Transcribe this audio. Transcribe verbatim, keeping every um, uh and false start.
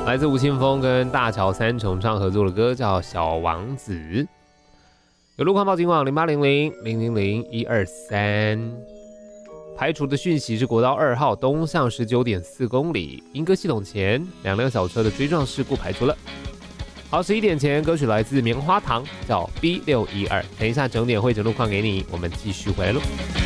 来自吴青峰跟大乔三重唱合作的歌叫《小王子》。有路况报警网零八零零零零零一二三。排除的讯息是国道二号东向十九点四公里，莺歌系统前两辆小车的追撞事故排除了。好，十一点前歌曲来自棉花糖，叫 B 六一二。等一下整点会整路况给你，我们继续回来喽。